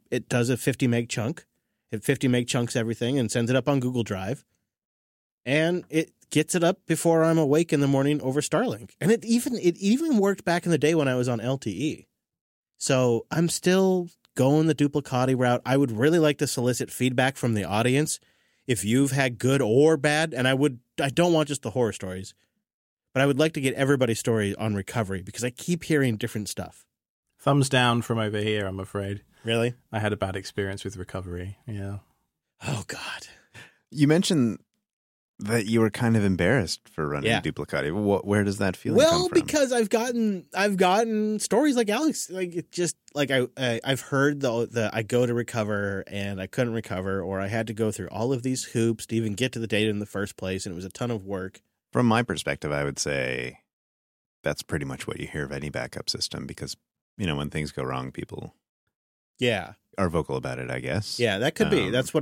it does a 50 meg chunk. It 50 meg chunks everything and sends it up on Google Drive. And it gets it up before I'm awake in the morning over Starlink. And it even worked back in the day when I was on LTE. So I'm still going the duplicati route. I would really like to solicit feedback from the audience if you've had good or bad. And I don't want just the horror stories, but I would like to get everybody's story on recovery because I keep hearing different stuff. Thumbs down from over here, I'm afraid. Really? I had a bad experience with recovery. Yeah. Oh, God. You mentioned that you were kind of embarrassed for running Duplicati. Where does that feeling come from? Well, because I've gotten stories like Alex, like it just like I've heard the I go to recover and I couldn't recover, or I had to go through all of these hoops to even get to the data in the first place, and it was a ton of work. From my perspective, I would say that's pretty much what you hear of any backup system because, when things go wrong, people are vocal about it, I guess. Yeah, that could be. That's what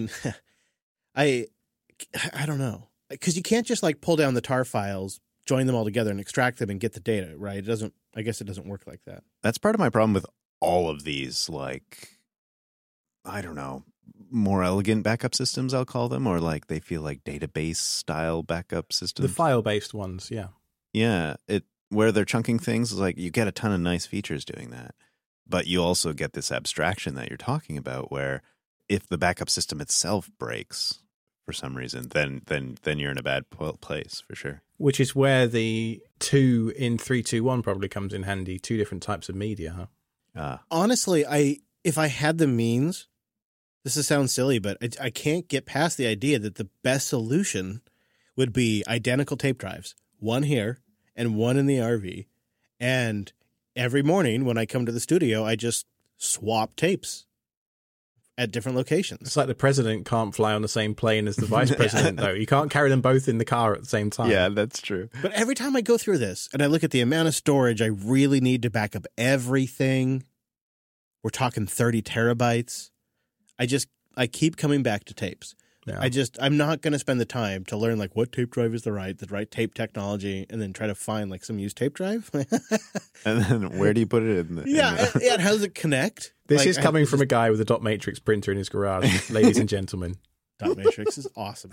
I don't know. Because you can't just like pull down the tar files, join them all together and extract them and get the data, right? I guess it doesn't work like that. That's part of my problem with all of these, like, I don't know, more elegant backup systems, I'll call them, or like they feel like database style backup systems. The file-based ones, yeah. Yeah, where they're chunking things, is like you get a ton of nice features doing that. But you also get this abstraction that you're talking about where if the backup system itself breaks for some reason, then you're in a bad place for sure. Which is where the 2 in 3-2-1 probably comes in handy. 2 different types of media, huh? Honestly, if I had the means, this sounds silly, but I can't get past the idea that the best solution would be identical tape drives, one here and one in the RV. And every morning when I come to the studio, I just swap tapes at different locations. It's like the president can't fly on the same plane as the vice president, though. You can't carry them both in the car at the same time. Yeah, that's true. But every time I go through this and I look at the amount of storage I really need to back up everything, we're talking 30 terabytes. I keep coming back to tapes. Yeah. I'm not going to spend the time to learn like what tape drive is the right tape technology and then try to find like some used tape drive. And then where do you put it in and how does it connect? This is coming from a guy with a dot matrix printer in his garage, ladies and gentlemen. Dot matrix is awesome.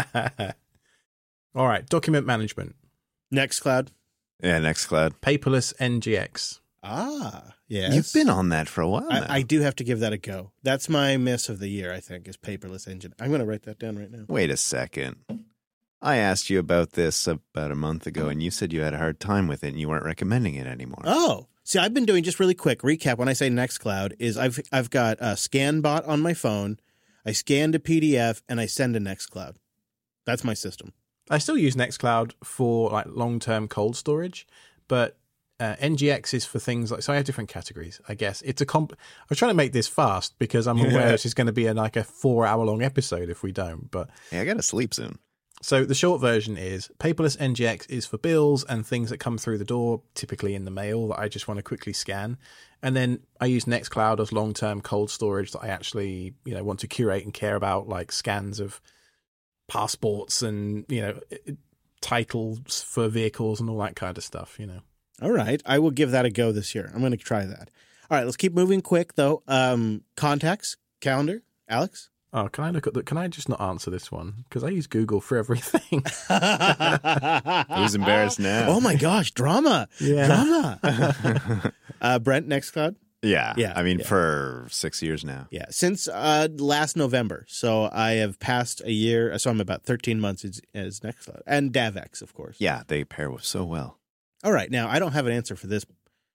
All right, document management. Nextcloud. Yeah, Nextcloud. Paperless NGX. Ah, yes. You've been on that for a while now. I do have to give that a go. That's my miss of the year, I think, is paperless engine. I'm going to write that down right now. Wait a second. I asked you about this about a month ago, and you said you had a hard time with it and you weren't recommending it anymore. Oh, see, I've been doing just really quick recap. When I say Nextcloud, is I've got a ScanBot on my phone. I scan to PDF and I send to Nextcloud. That's my system. I still use Nextcloud for like long-term cold storage, but NGX is for things like, so I have different categories, I guess. I was trying to make this fast because I'm aware this is going to be like a 4-hour-long episode if we don't. But hey, I got to sleep soon. So the short version is paperless NGX is for bills and things that come through the door, typically in the mail, that I just want to quickly scan. And then I use Nextcloud as long-term cold storage that I actually, want to curate and care about, like scans of passports and, titles for vehicles and all that kind of stuff, All right. I will give that a go this year. I'm going to try that. All right. Let's keep moving quick, though. Contacts, calendar, Alex? Oh, can I just not answer this one? Because I use Google for everything. Who's embarrassed now? Oh, my gosh. Drama. Yeah. Drama. Brent, Nextcloud? Yeah. I mean, for 6 years now. Yeah. Since last November. So I have passed a year. So I'm about 13 months as Nextcloud. And DAVX, of course. Yeah. They pair so well. All right. Now, I don't have an answer for this.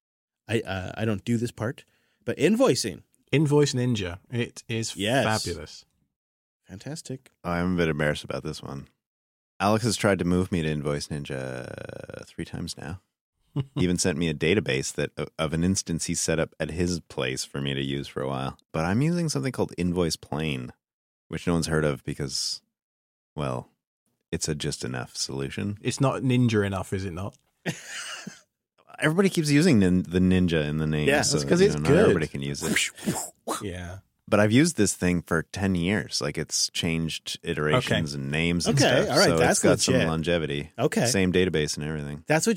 I don't do this part. But invoicing. Invoice Ninja. It is fabulous. Fantastic. I'm a bit embarrassed about this one. Alex has tried to move me to Invoice Ninja 3 times now. He even sent me a database of an instance he set up at his place for me to use for a while. But I'm using something called Invoice Plane, which no one's heard of because, well, it's a just enough solution. It's not ninja enough, is it not? Everybody keeps using the ninja in the name. Yeah, so, because it's not good. Everybody can use it. Yeah. But I've used this thing for 10 years. Like, it's changed iterations and names and stuff. All right, so that's it's got legit. some longevity. Okay. Same database and everything. That's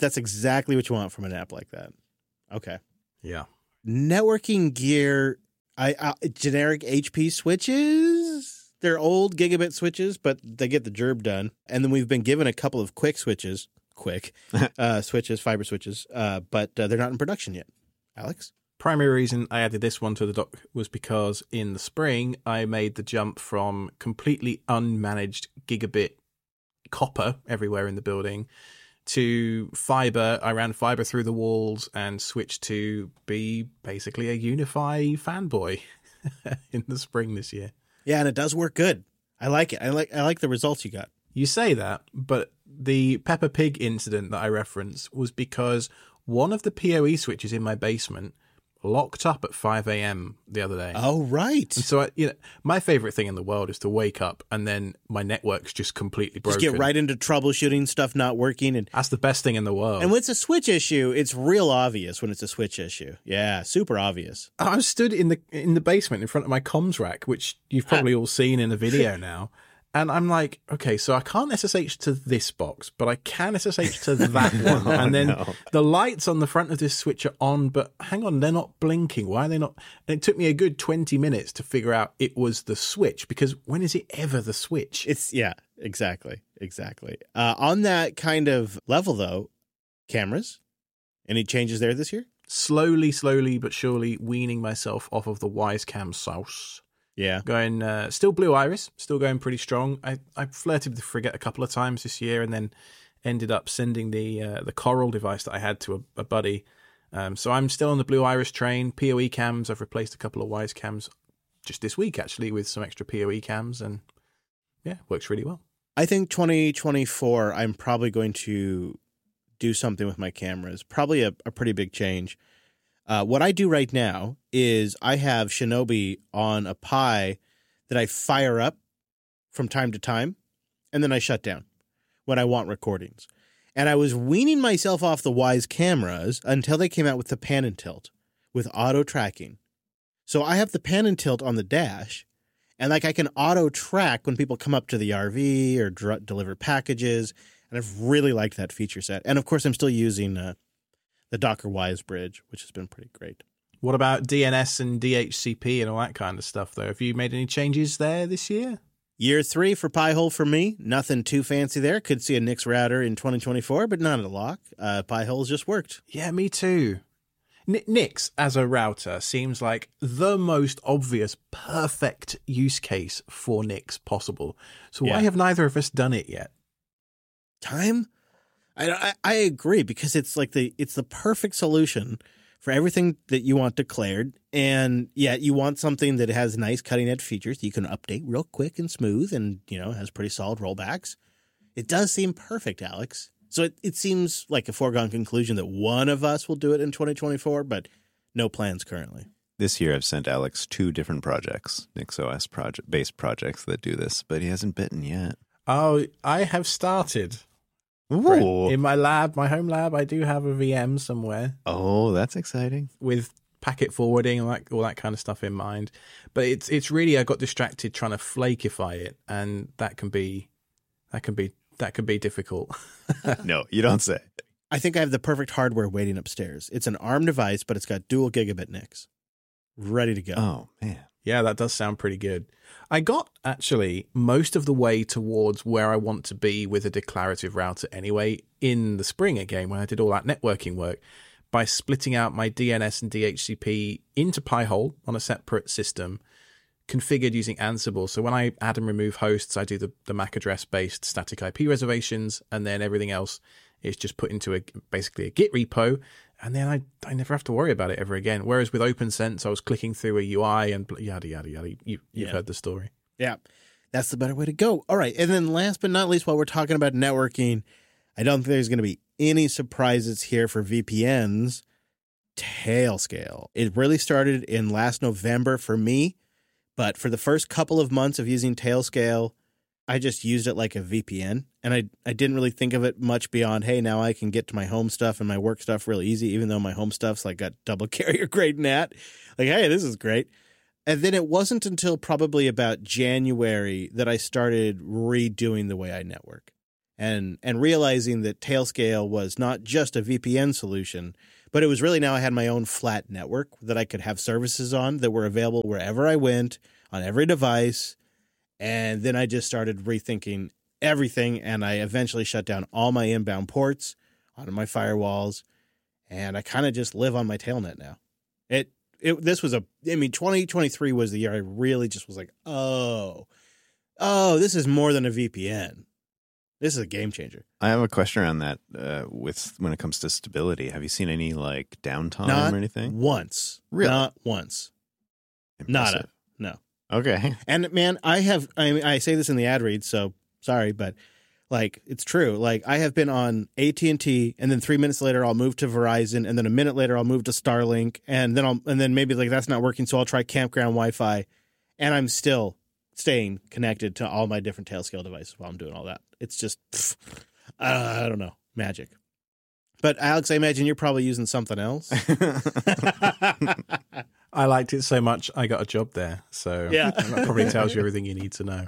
exactly what you want from an app like that. Okay. Yeah. Networking gear, Generic HP switches. They're old gigabit switches, but they get the job done. And then we've been given a couple of switches, fiber switches, but they're not in production yet. Alex? Primary reason I added this one to the dock was because in the spring, I made the jump from completely unmanaged gigabit copper everywhere in the building to fiber. I ran fiber through the walls and switched to be basically a Unify fanboy in the spring this year. Yeah, and it does work good. I like it. I like the results you got. You say that, but the Peppa Pig incident that I referenced was because one of the PoE switches in my basement locked up at 5 a.m. the other day. Oh, right. And so, my favorite thing in the world is to wake up and then my network's just completely broken. Just get right into troubleshooting, stuff not working. And that's the best thing in the world. And when it's a switch issue, it's real obvious when it's a switch issue. Yeah, super obvious. I was stood in the basement in front of my comms rack, which you've probably all seen in a video now. And I'm like, okay, so I can't SSH to this box, but I can SSH to that one. And then the lights on the front of this switch are on, but hang on, they're not blinking. Why are they not? And it took me a good 20 minutes to figure out it was the switch, because when is it ever the switch? Yeah, exactly. On that kind of level, though, cameras, any changes there this year? Slowly, but surely weaning myself off of the Wisecam sauce. Yeah. Going, still Blue Iris, still going pretty strong. I flirted with the Frigate a couple of times this year and then ended up sending the Coral device that I had to a buddy. So I'm still on the Blue Iris train. PoE cams, I've replaced a couple of Wise cams just this week, actually, with some extra PoE cams. And yeah, works really well. I think 2024, I'm probably going to do something with my cameras. Probably a pretty big change. What I do right now is I have Shinobi on a Pi that I fire up from time to time, and then I shut down when I want recordings. And I was weaning myself off the Wise cameras until they came out with the pan and tilt with auto tracking. So I have the pan and tilt on the dash, and I can auto track when people come up to the RV or deliver packages. And I've really liked that feature set. And of course, I'm still using the Docker Wise bridge, which has been pretty great. What about DNS and DHCP and all that kind of stuff, though? Have you made any changes there this year? Year 3 for Pi-hole for me. Nothing too fancy there. Could see a Nix router in 2024, but not a lock. Pi-hole's just worked. Yeah, me too. Nix as a router seems like the most obvious, perfect use case for Nix possible. So why have neither of us done it yet? Time? I agree, because it's like it's the perfect solution for everything that you want declared, and yet you want something that has nice cutting edge features that you can update real quick and smooth, and has pretty solid rollbacks. It does seem perfect, Alex. So it seems like a foregone conclusion that one of us will do it in 2024, but no plans currently. This year I've sent Alex 2 different projects, NixOS based projects that do this, but he hasn't bitten yet. Oh, I have started. Ooh. In my lab, my home lab, I do have a VM somewhere. Oh, that's exciting. With packet forwarding and all that kind of stuff in mind. But it's really, I got distracted trying to flakify it, and that can be difficult. No, you don't say. I think I have the perfect hardware waiting upstairs. It's an ARM device, but it's got dual gigabit NICs. Ready to go. Oh, man. Yeah, that does sound pretty good. I got, actually, most of the way towards where I want to be with a declarative router anyway in the spring again, when I did all that networking work, by splitting out my DNS and DHCP into Pi-hole on a separate system, configured using Ansible. So when I add and remove hosts, I do the MAC address-based static IP reservations, and then everything else is just put into basically a Git repo, and then I never have to worry about it ever again. Whereas with OpenSense, I was clicking through a UI and yada, yada, yada. You've heard the story. Yeah, that's the better way to go. All right, and then last but not least, while we're talking about networking, I don't think there's going to be any surprises here for VPNs. Tailscale. It really started in last November for me, but for the first couple of months of using Tailscale, I just used it like a VPN, and I didn't really think of it much beyond, hey, now I can get to my home stuff and my work stuff real easy, even though my home stuff's like got double carrier grade NAT. Like, hey, this is great. And then it wasn't until probably about January that I started redoing the way I network and realizing that Tailscale was not just a VPN solution, But it was really now I had my own flat network that I could have services on that were available wherever I went, on every device. And then I just started rethinking everything, and I eventually shut down all my inbound ports onto my firewalls, and I kind of just live on my tailnet now. 2023 was the year I really just was like, oh, this is more than a VPN. This is a game changer. I have a question around that when it comes to stability. Have you seen any like downtime or anything? Once. Really? Not once. Impressive. No. Okay. And man, I say this in the ad read, so sorry, but like it's true. Like I have been on AT&T, and then 3 minutes later I'll move to Verizon, and then a minute later I'll move to Starlink, and then maybe like that's not working, so I'll try campground Wi-Fi, and I'm still staying connected to all my different Tailscale devices while I'm doing all that. It's just, I don't know, magic. But Alex, I imagine you're probably using something else. I liked it so much, I got a job there. So yeah. That probably tells you everything you need to know.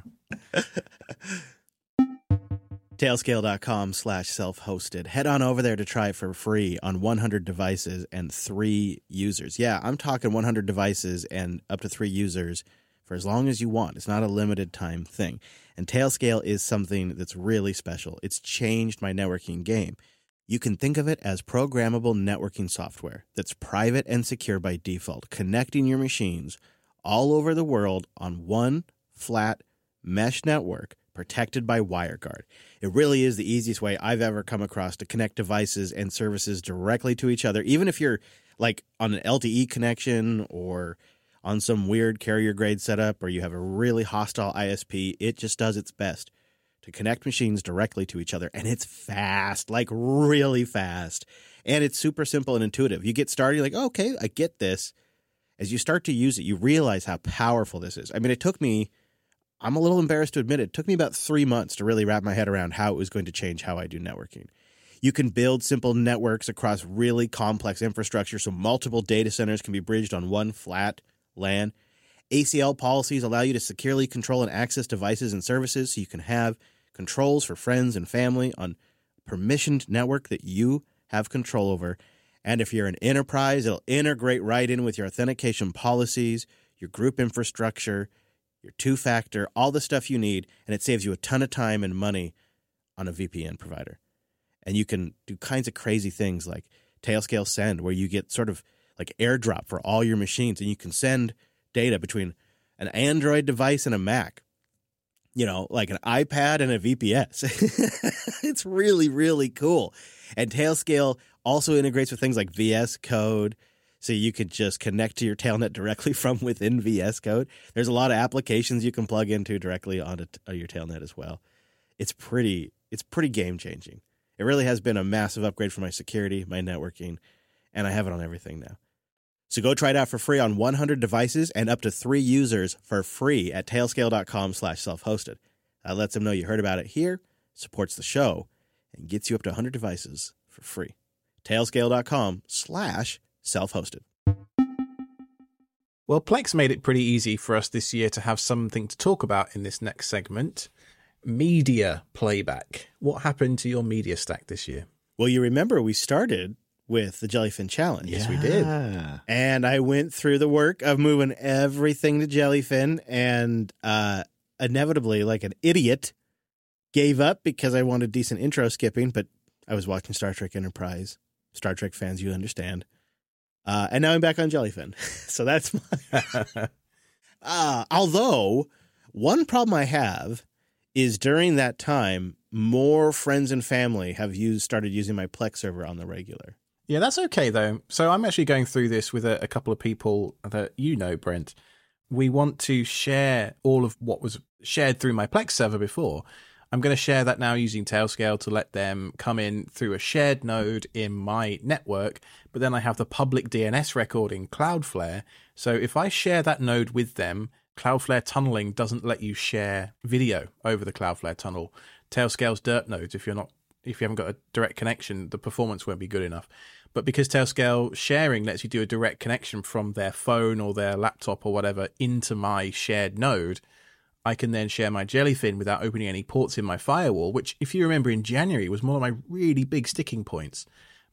Tailscale.com/self-hosted. Head on over there to try it for free on 100 devices and 3 users. Yeah, I'm talking 100 devices and up to 3 users for as long as you want. It's not a limited time thing. And Tailscale is something that's really special. It's changed my networking game. You can think of it as programmable networking software that's private and secure by default, connecting your machines all over the world on one flat mesh network protected by WireGuard. It really is the easiest way I've ever come across to connect devices and services directly to each other, even if you're like on an LTE connection or on some weird carrier-grade setup, or you have a really hostile ISP. It just does its best to connect machines directly to each other, and it's fast, like really fast, and it's super simple and intuitive. You get started, you're like, oh, okay, I get this. As you start to use it, you realize how powerful this is. I mean, it took me, I'm a little embarrassed to admit it took me about 3 months to really wrap my head around how it was going to change how I do networking. You can build simple networks across really complex infrastructure, so multiple data centers can be bridged on one flat LAN. ACL policies allow you to securely control and access devices and services, so you can have controls for friends and family on permissioned network that you have control over. And if you're an enterprise, it'll integrate right in with your authentication policies, your group infrastructure, your 2-factor, all the stuff you need, and it saves you a ton of time and money on a VPN provider. And you can do kinds of crazy things like Tailscale Send, where you get sort of like airdrop for all your machines, and you can send data between an Android device and a Mac, you know, like an iPad and a VPS. It's really, really cool. And Tailscale also integrates with things like VS Code, so you could just connect to your Tailnet directly from within VS Code. There's a lot of applications you can plug into directly onto your Tailnet as well. It's pretty game-changing. It really has been a massive upgrade for my security, my networking, and I have it on everything now. So go try it out for free on 100 devices and up to 3 users for free at tailscale.com/self-hosted. That lets them know you heard about it here, supports the show, and gets you up to 100 devices for free. tailscale.com/self-hosted. Well, Plex made it pretty easy for us this year to have something to talk about in this next segment. Media playback. What happened to your media stack this year? Well, you remember we started with the Jellyfin Challenge. Yes, we did. And I went through the work of moving everything to Jellyfin, and inevitably, like an idiot, gave up because I wanted decent intro skipping, but I was watching Star Trek Enterprise. Star Trek fans, you understand. And now I'm back on Jellyfin. So that's my... although, one problem I have is during that time, more friends and family have started using my Plex server on the regular. Yeah, that's okay, though. So I'm actually going through this with a couple of people that you know, Brent. We want to share all of what was shared through my Plex server before. I'm going to share that now using Tailscale to let them come in through a shared node in my network, but then I have the public DNS record in Cloudflare. So if I share that node with them, Cloudflare tunneling doesn't let you share video over the Cloudflare tunnel. Tailscale's dirt nodes, if you haven't got a direct connection, the performance won't be good enough. But because Tailscale sharing lets you do a direct connection from their phone or their laptop or whatever into my shared node, I can then share my Jellyfin without opening any ports in my firewall, which, if you remember in January, was one of my really big sticking points.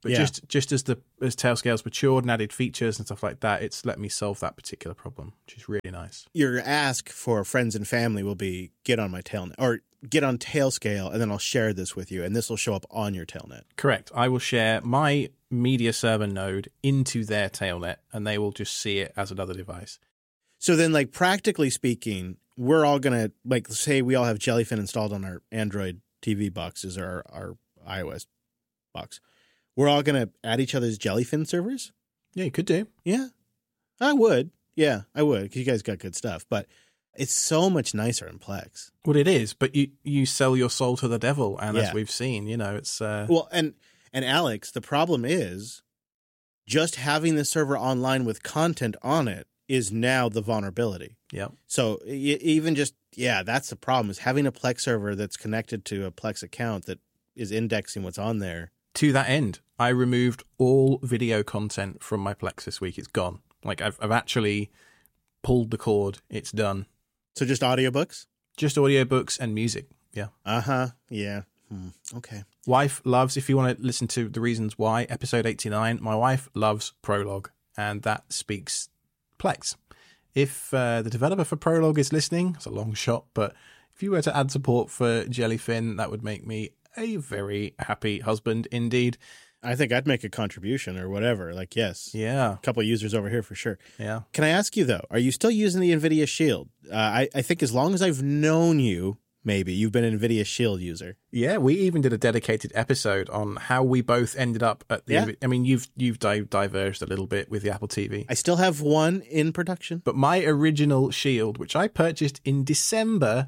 But Yeah. just as Tailscale's matured and added features and stuff like that, it's let me solve that particular problem, which is really nice. Your ask for friends and family will be get on my Tailnet or get on Tailscale, and then I'll share this with you, and this will show up on your Tailnet. Correct. I will share my media server node into their Tailnet, and they will just see it as another device. So then, like, practically speaking, we're all going to, like, say we all have Jellyfin installed on our Android TV boxes or our iOS box. We're all going to add each other's Jellyfin servers? Yeah, you could do. Yeah, I would. Yeah, I would, because you guys got good stuff. But it's so much nicer in Plex. Well, it is, but you sell your soul to the devil, and Yeah. as we've seen, it's... Well, and Alex, the problem is just having the server online with content on it is now the vulnerability. Yeah. So even just, that's the problem, is having a Plex server that's connected to a Plex account that is indexing what's on there. To that end, I removed all video content from my Plex this week. It's gone. Like, I've actually pulled the cord. It's done. So just audiobooks? Just audiobooks and music. Yeah. Uh-huh. Yeah. Okay. Wife loves, if you want to listen to the reasons why, episode 89, my wife loves Prologue, and that speaks Plex. If the developer for Prologue is listening, it's a long shot, but if you were to add support for Jellyfin, that would make me a very happy husband indeed. I think I'd make a contribution or whatever. Like, yes. Yeah. A couple of users over here for sure. Yeah. Can I ask you, though, are you still using the NVIDIA Shield? I think as long as I've known you, maybe, you've been an NVIDIA Shield user. Yeah, we even did a dedicated episode on how we both ended up at the... Yeah. I mean, you've diverged a little bit with the Apple TV. I still have one in production. But my original Shield, which I purchased in December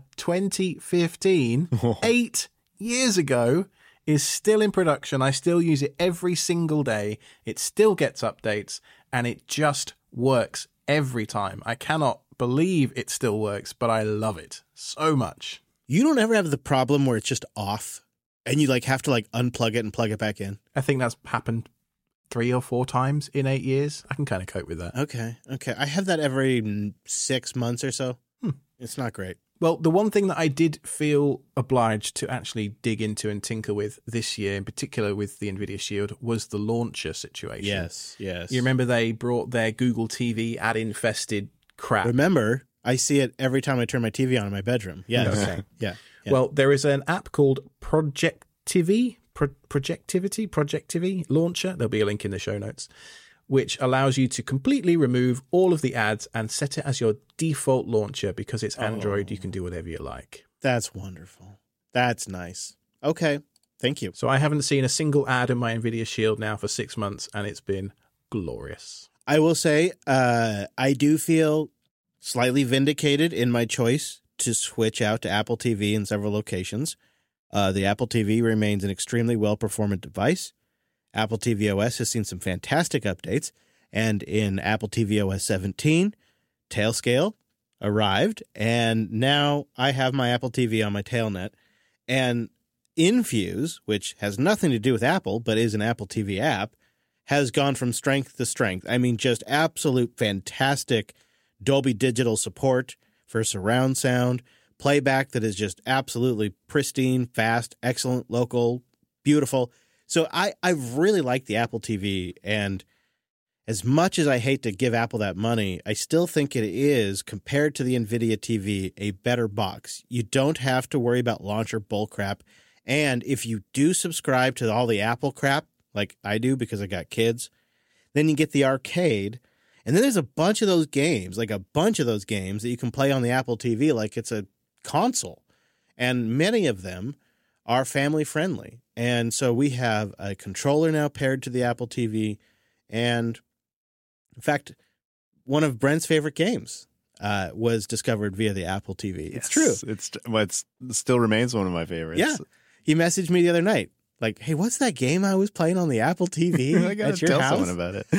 2015, 8 years ago, is still in production. I still use it every single day. It still gets updates, and it just works every time. I cannot believe it still works, but I love it so much. You don't ever have the problem where it's just off and you like have to like unplug it and plug it back in? I think that's happened 3 or 4 times in 8 years. I can kind of cope with that. Okay. I have that every 6 months or so. It's not great. Well, the one thing that I did feel obliged to actually dig into and tinker with this year, in particular with the NVIDIA Shield, was the launcher situation. Yes. You remember they brought their Google TV ad-infested crap. Remember, I see it every time I turn my TV on in my bedroom. Yes. Okay. Yeah. Well, there is an app called Projectivity Launcher. There'll be a link in the show notes, which allows you to completely remove all of the ads and set it as your default launcher. Because it's Android, you can do whatever you like. That's wonderful. That's nice. Okay. Thank you. So I haven't seen a single ad in my NVIDIA Shield now for 6 months, and it's been glorious. I will say I do feel slightly vindicated in my choice to switch out to Apple TV in several locations. The Apple TV remains an extremely well-performant device. Apple TV OS has seen some fantastic updates, and in Apple TV OS 17, Tailscale arrived, and now I have my Apple TV on my Tailnet, and Infuse, which has nothing to do with Apple, but is an Apple TV app, has gone from strength to strength. I mean, just absolute fantastic Dolby Digital support for surround sound, playback that is just absolutely pristine, fast, excellent, local, beautiful. So I really like the Apple TV, and as much as I hate to give Apple that money, I still think it is, compared to the NVIDIA TV, a better box. You don't have to worry about launcher bullcrap, and if you do subscribe to all the Apple crap, like I do because I got kids, then you get the arcade, and then there's a bunch of those games that you can play on the Apple TV like it's a console, and many of them are family friendly. And so we have a controller now paired to the Apple TV. And in fact, one of Brent's favorite games was discovered via the Apple TV. It's true. It still remains one of my favorites. Yeah. He messaged me the other night, like, hey, what's that game I was playing on the Apple TV I gotta at your tell house? someone about it.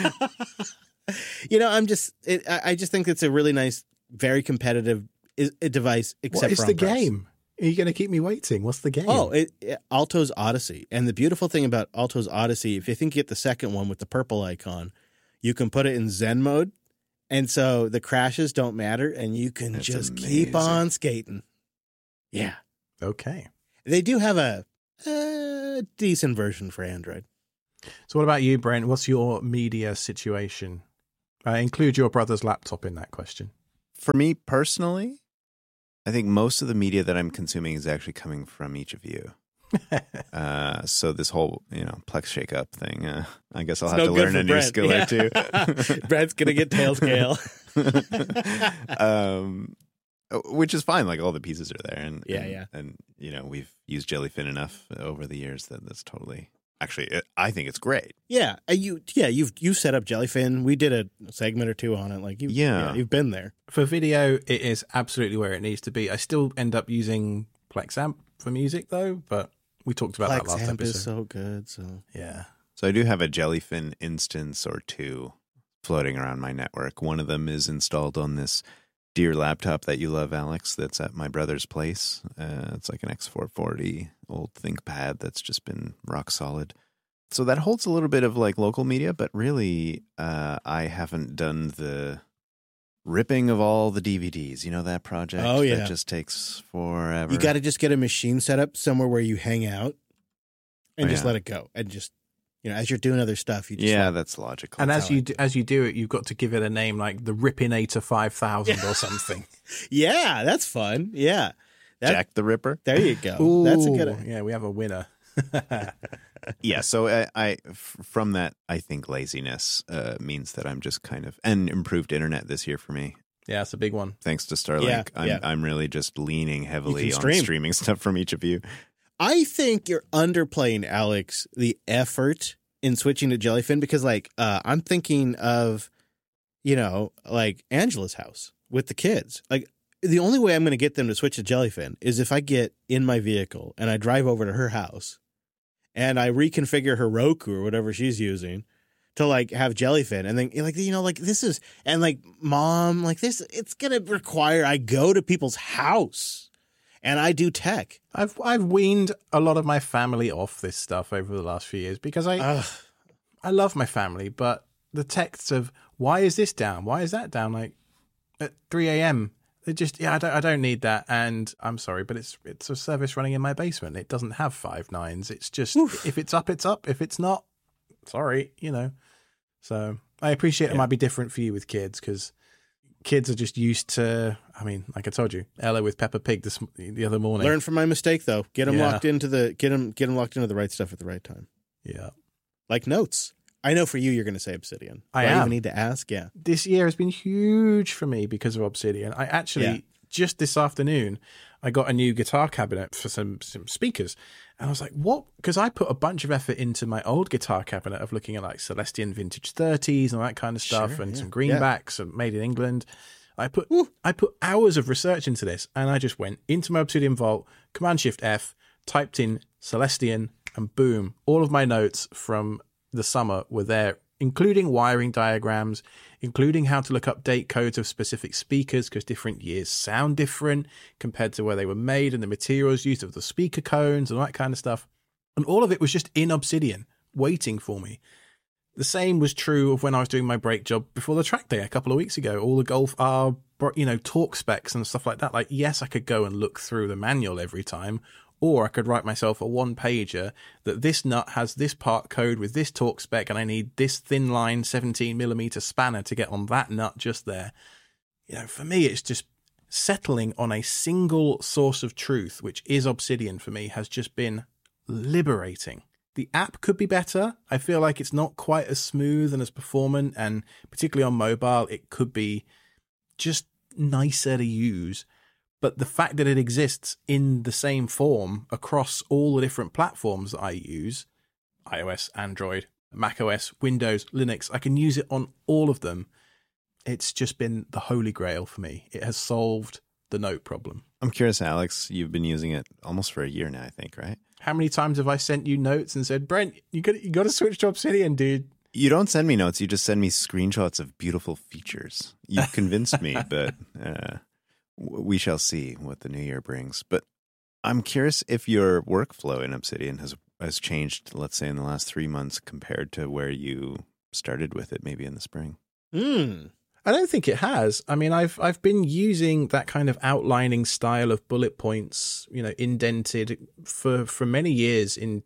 I just think it's a really nice, very competitive device, except What is for the on price. game? Are you going to keep me waiting? What's the game? Oh, Alto's Odyssey. And the beautiful thing about Alto's Odyssey, if you think you get the second one with the purple icon, you can put it in Zen mode. And so the crashes don't matter, and you can just keep amazing. on skating. Yeah. Okay. They do have a decent version for Android. So what about you, Brent? What's your media situation? Include your brother's laptop in that question. For me personally, I think most of the media that I'm consuming is actually coming from each of you. So this whole, Plex shake up thing, I guess I'll have to learn a new skill or two. Brent's going to get tail scale. Which is fine. Like all the pieces are there. And we've used Jellyfin enough over the years that that's totally... Actually, I think it's great. Yeah, you've set up Jellyfin. We did a segment or two on it. Like you've been there. For video, it is absolutely where it needs to be. I still end up using Plexamp for music though, but we talked about that last episode. Plexamp is so good. So yeah. So I do have a Jellyfin instance or two floating around my network. One of them is installed on this dear laptop that you love, Alex, that's at my brother's place. It's like an X440 old ThinkPad that's just been rock solid. So that holds a little bit of like local media, but really I haven't done the ripping of all the DVDs. You know that project? Oh, yeah. That just takes forever. You got to just get a machine set up somewhere where you hang out and just let it go. And just, as you're doing other stuff, you just that's logical. And as you do it, you've got to give it a name like the Rippinator 5000 or something. Yeah, that's fun. Yeah. Jack the Ripper. There you go. Ooh, that's a good. Yeah, we have a winner. Yeah, so from that, I think laziness means that I'm just kind of, and improved internet this year for me. Yeah, it's a big one. Thanks to Starlink, I'm really just leaning heavily on streaming stuff from each of you. I think you're underplaying, Alex, the effort in switching to Jellyfin because, I'm thinking of, like Angela's house with the kids. Like, the only way I'm going to get them to switch to Jellyfin is if I get in my vehicle and I drive over to her house and I reconfigure her Roku or whatever she's using to have Jellyfin. And then this is, and Mom, this, it's going to require I go to people's house and I do tech. I've weaned a lot of my family off this stuff over the last few years because I love my family, but the texts of why is this down? Why is that down? At 3 a.m. They just, I don't need that. And I'm sorry, but it's a service running in my basement. It doesn't have 5 nines. It's just, if it's up, it's up. If it's not, sorry, So I appreciate it might be different for you with kids because kids are just used to, like I told you, Ella with Peppa Pig the other morning. Learn from my mistake though. Get them locked into get them locked into the right stuff at the right time. Yeah. Like notes. I know for you, you're going to say Obsidian. I even need to ask. Yeah. This year has been huge for me because of Obsidian. I actually, just this afternoon, I got a new guitar cabinet for some speakers. And I was like, what? Because I put a bunch of effort into my old guitar cabinet of looking at Celestian vintage 30s and all that kind of stuff and some greenbacks and made in England. I put hours of research into this and I just went into my Obsidian Vault, Command-Shift-F, typed in Celestian and boom, all of my notes from the summer were there, including wiring diagrams, including how to look up date codes of specific speakers because different years sound different compared to where they were made and the materials used of the speaker cones and all that kind of stuff. And all of it was just in Obsidian, waiting for me. The same was true of when I was doing my brake job before the track day a couple of weeks ago. All the Golf R, torque specs and stuff like that. Yes, I could go and look through the manual every time, or I could write myself a one-pager that this nut has this part code with this torque spec and I need this thin line 17mm spanner to get on that nut just there. For me, it's just settling on a single source of truth, which is Obsidian for me, has just been liberating. The app could be better. I feel like it's not quite as smooth and as performant, and particularly on mobile, it could be just nicer to use. But the fact that it exists in the same form across all the different platforms that I use, iOS, Android, macOS, Windows, Linux, I can use it on all of them. It's just been the holy grail for me. It has solved the note problem. I'm curious, Alex, you've been using it almost for a year now, I think, right? How many times have I sent you notes and said, Brent, you got to switch to Obsidian, dude? You don't send me notes. You just send me screenshots of beautiful features. You've convinced me, but we shall see what the new year brings. But I'm curious if your workflow in Obsidian has changed, let's say, in the last 3 months compared to where you started with it maybe in the spring. I don't think it has. I've been using that kind of outlining style of bullet points, indented for many years in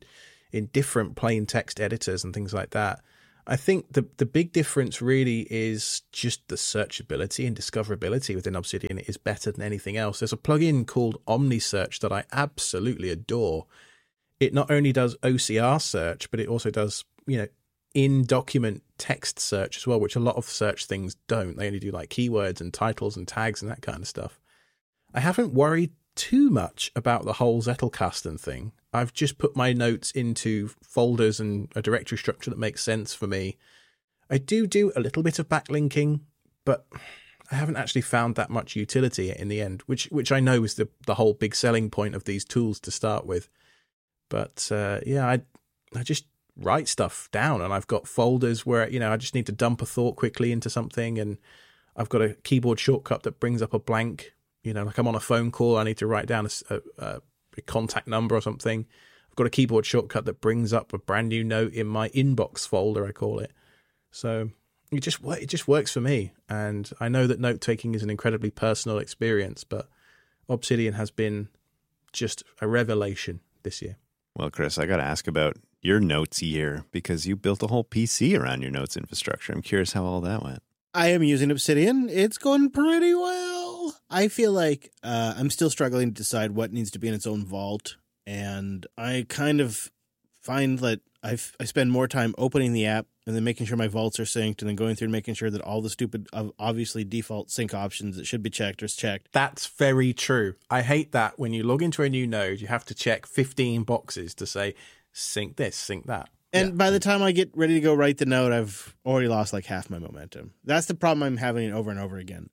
in different plain text editors and things like that. I think the big difference really is just the searchability and discoverability within Obsidian is better than anything else. There's a plugin called OmniSearch that I absolutely adore. It not only does OCR search, but it also does, in-document text search as well, which a lot of search things don't. They only do like keywords and titles and tags and that kind of stuff. I haven't worried too much about the whole Zettelkasten thing. I've just put my notes into folders and a directory structure that makes sense for me. I do a little bit of backlinking, but I haven't actually found that much utility in the end, which I know is the whole big selling point of these tools to start with. But I just write stuff down, and I've got folders where I just need to dump a thought quickly into something, and I've got a keyboard shortcut that brings up a blank. Like I'm on a phone call, I need to write down a contact number or something. I've got a keyboard shortcut that brings up a brand new note in my inbox folder, I call it. So it just works for me. And I know that note taking is an incredibly personal experience, but Obsidian has been just a revelation this year. Well, Chris, I got to ask about your notes year because you built a whole PC around your notes infrastructure. I'm curious how all that went. I am using Obsidian. It's going pretty well. I feel like I'm still struggling to decide what needs to be in its own vault. And I kind of find that I spend more time opening the app and then making sure my vaults are synced and then going through and making sure that all the stupid, obviously default sync options that should be checked are checked. That's very true. I hate that when you log into a new node, you have to check 15 boxes to say, sync this, sync that. And by the time I get ready to go write the node, I've already lost like half my momentum. That's the problem I'm having over and over again.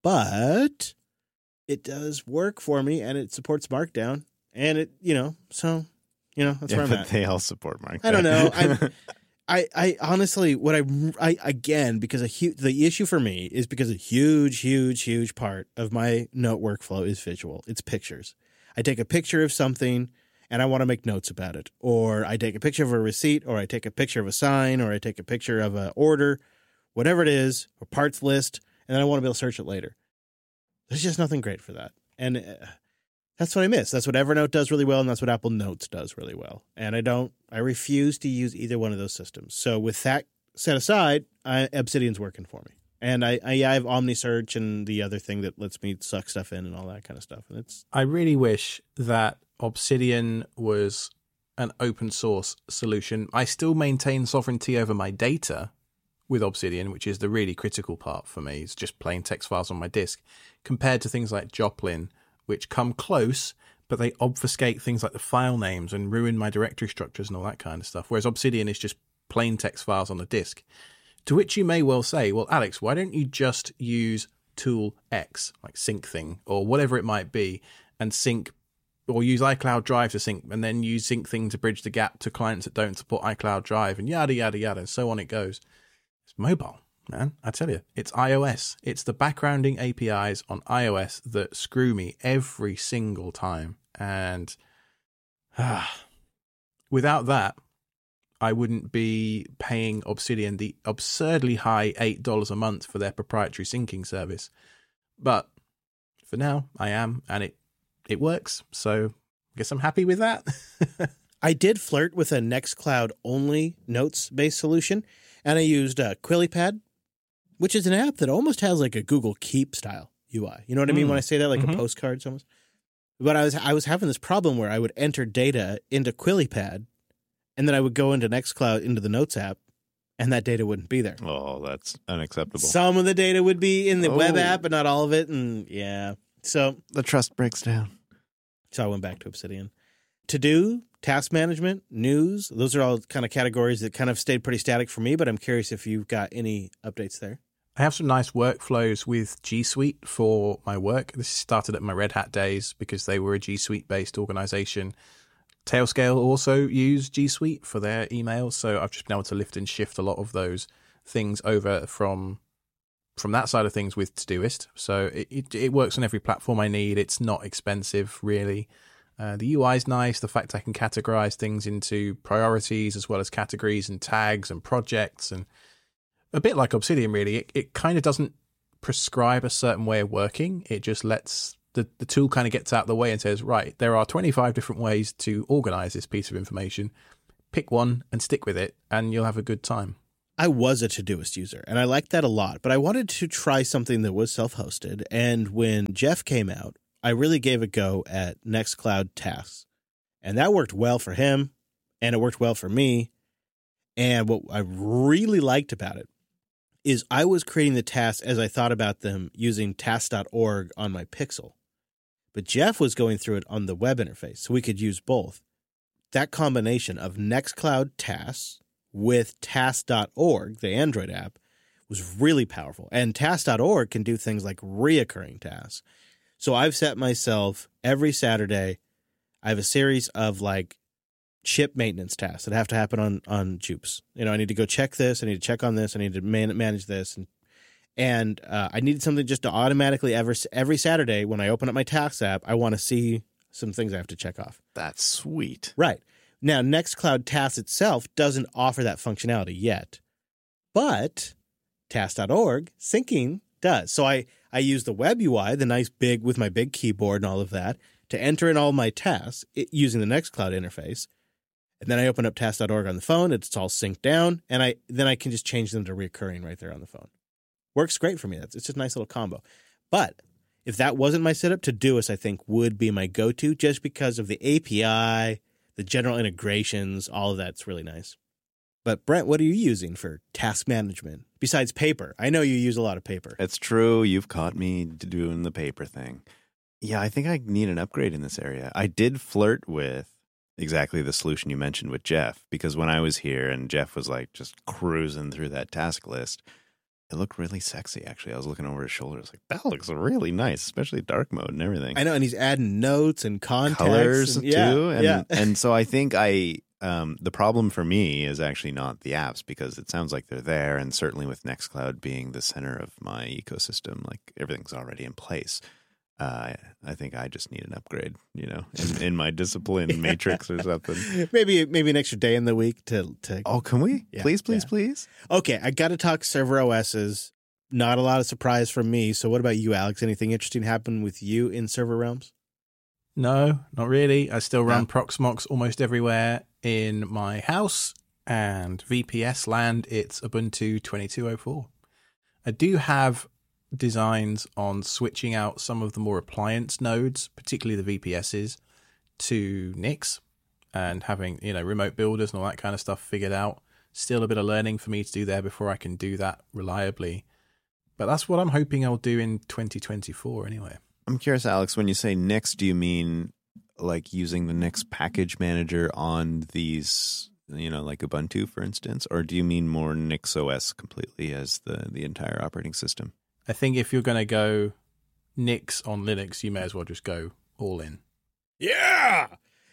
But it does work for me, and it supports Markdown. And it, that's where I'm but at. They all support Markdown. I don't know. I honestly, again, because the issue for me is because a huge part of my note workflow is visual. It's pictures. I take a picture of something and I want to make notes about it. Or I take a picture of a receipt, or I take a picture of a sign, or I take a picture of an order, whatever it is, or parts list, and then I want to be able to search it later. There's just nothing great for that. And that's what I miss. That's what Evernote does really well, and that's what Apple Notes does really well. And I refuse to use either one of those systems. So with that set aside, Obsidian's working for me. And I have OmniSearch and the other thing that lets me suck stuff in and all that kind of stuff. And I really wish that Obsidian was an open source solution. I still maintain sovereignty over my data with Obsidian, which is the really critical part for me. It's just plain text files on my disk, compared to things like Joplin, which come close, but they obfuscate things like the file names and ruin my directory structures and all that kind of stuff. Whereas Obsidian is just plain text files on the disk. To which you may well say, well, Alex, why don't you just use tool X, like SyncThing or whatever it might be, and sync, or use iCloud Drive to sync, and then use SyncThing to bridge the gap to clients that don't support iCloud Drive, and yada, yada, yada, and so on it goes. It's mobile, man. I tell you, it's iOS. It's the backgrounding APIs on iOS that screw me every single time. And without that, I wouldn't be paying Obsidian the absurdly high $8 a month for their proprietary syncing service. But for now, I am, and it works. So I guess I'm happy with that. I did flirt with a Nextcloud-only notes-based solution, and I used QuillyPad, which is an app that almost has like a Google Keep style UI. You know what I mean when I say that? Like a postcards almost. But I was having this problem where I would enter data into QuillyPad, and then I would go into Nextcloud, into the Notes app, and that data wouldn't be there. Oh, that's unacceptable. Some of the data would be in the web app, but not all of it. And yeah, so the trust breaks down. So I went back to Obsidian. To-do, task management, news, those are all kind of categories that kind of stayed pretty static for me, but I'm curious if you've got any updates there. I have some nice workflows with G Suite for my work. This started at my Red Hat days because they were a G Suite-based organization. Tailscale also use G Suite for their emails, so I've just been able to lift and shift a lot of those things over from that side of things with Todoist. So it works on every platform I need. It's not expensive, really. The UI is nice. The fact I can categorize things into priorities as well as categories and tags and projects, and a bit like Obsidian, really. It kind of doesn't prescribe a certain way of working. It just lets the tool kind of gets out of the way and says, right, there are 25 different ways to organize this piece of information. pick one and stick with it, and you'll have a good time. I was a Todoist user, and I liked that a lot, but I wanted to try something that was self-hosted. And when Jeff came out, I really gave a go at Nextcloud Tasks. And that worked well for him, and it worked well for me. And what I really liked about it is I was creating the tasks as I thought about them using tasks.org on my Pixel. But Jeff was going through it on the web interface, so we could use both. That combination of Nextcloud Tasks with tasks.org, the Android app, was really powerful. And tasks.org can do things like reoccurring tasks. So I've set myself every Saturday, I have a series of like chip maintenance tasks that have to happen on Jupes. You know, I need to go check this. I need to check on this. I need to manage this. And I needed something just to automatically every Saturday when I open up my tasks app, I want to see some things I have to check off. That's sweet. Right. Now, Nextcloud Tasks itself doesn't offer that functionality yet, but tasks.org syncing does. So I use the web UI, the nice big with my big keyboard and all of that, to enter in all my tasks using the Nextcloud interface. And then I open up tasks.org on the phone. It's all synced down, and I can just change them to recurring right there on the phone. Works great for me. It's just a nice little combo. But if that wasn't my setup, Todoist, I think, would be my go-to just because of the API, the general integrations, all of that's really nice. But Brent, what are you using for task management besides paper? I know you use a lot of paper. It's true. You've caught me doing the paper thing. Yeah, I think I need an upgrade in this area. I did flirt with exactly the solution you mentioned with Jeff, because when I was here and Jeff was like just cruising through that task list, it looked really sexy, actually. I was looking over his shoulder. I was like, that looks really nice, especially dark mode and everything. I know, and he's adding notes and context. Colors, and, too. Yeah. And so I think the problem for me is actually not the apps, because it sounds like they're there. And certainly with Nextcloud being the center of my ecosystem, like everything's already in place. I think I just need an upgrade, in my discipline matrix or something. Maybe an extra day in the week to Oh, can we? Yeah, Please. Okay, I got to talk server OSs. Not a lot of surprise from me. So what about you, Alex? Anything interesting happen with you in server realms? No, not really. I still run Proxmox almost everywhere in my house, and VPS land, it's Ubuntu 22.04. I do have designs on switching out some of the more appliance nodes, particularly the VPSs, to Nix, and having remote builders and all that kind of stuff figured out. Still a bit of learning for me to do there before I can do that reliably, but that's what I'm hoping I'll do in 2024 anyway. I'm curious, Alex, when you say Nix, do you mean like using the Nix package manager on these, like Ubuntu, for instance, or do you mean more NixOS completely as the entire operating system? I think if you're going to go Nix on Linux, you may as well just go all in. Yeah.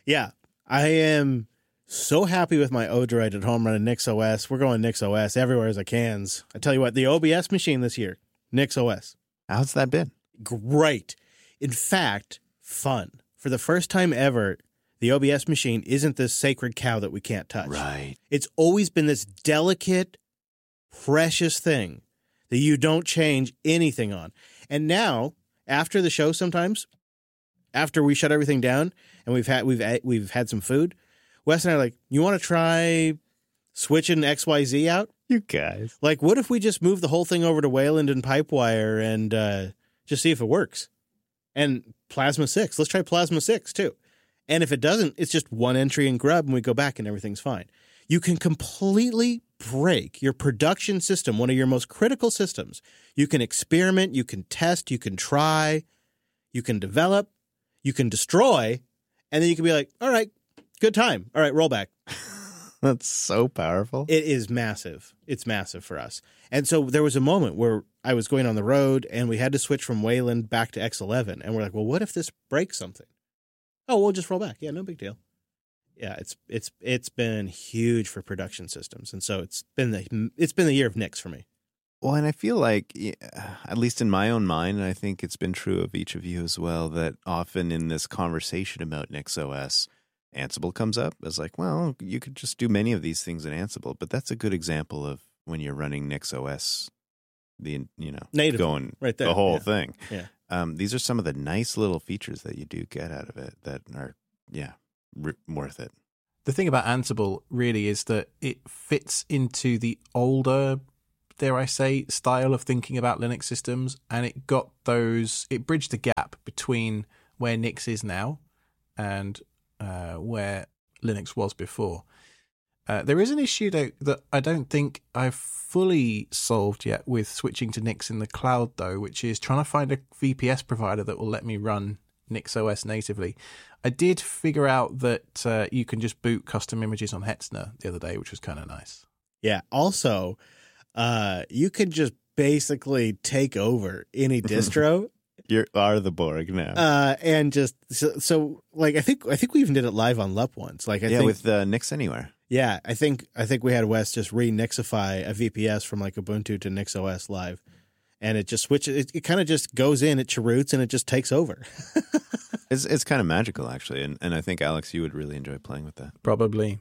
I am so happy with my Odroid at home running NixOS. We're going NixOS everywhere as I can. I tell you what, the OBS machine this year, NixOS. How's that been? Great. In fact, fun. For the first time ever, the OBS machine isn't this sacred cow that we can't touch. Right. It's always been this delicate, precious thing that you don't change anything on. And now, after the show sometimes, after we shut everything down and we've had some food, Wes and I are like, you want to try switching XYZ out? You guys. Like, what if we just move the whole thing over to Wayland and Pipewire and just see if it works? And Plasma 6. Let's try Plasma 6, too. And if it doesn't, it's just one entry in Grub and we go back and everything's fine. You can completely break your production system, one of your most critical systems. You can experiment, you can test, you can try, you can develop, you can destroy, and then you can be like, all right, good time. All right, roll back. That's so powerful. It is massive. It's massive for us. And so there was a moment where I was going on the road and we had to switch from Wayland back to X11. And we're like, well, what if this breaks something? Oh, we'll just roll back. Yeah, no big deal. Yeah, it's been huge for production systems. And so it's been the year of Nix for me. Well, and I feel like, at least in my own mind, and I think it's been true of each of you as well, that often in this conversation about NixOS, Ansible comes up as like, well, you could just do many of these things in Ansible, but that's a good example of when you're running NixOS, native going right there, the whole thing. Yeah. These are some of the nice little features that you do get out of it that are, worth it. The thing about Ansible really is that it fits into the older, dare I say, style of thinking about Linux systems, and it bridged the gap between where Nix is now and where Linux was before. There is an issue, though, that I don't think I've fully solved yet with switching to Nix in the cloud, though, which is trying to find a VPS provider that will let me run NixOS natively. I did figure out that you can just boot custom images on Hetzner the other day, which was kind of nice. Yeah. Also, you can just basically take over any distro. You are the Borg now. And just so like I think we even did it live on LUP once. Like I think with Nix Anywhere. Yeah, I think we had Wes just re-Nixify a VPS from like Ubuntu to NixOS live, and it just switches. It kind of just goes in, it cheroots, and it just takes over. It's kind of magical, actually, and I think, Alex, you would really enjoy playing with that. Probably.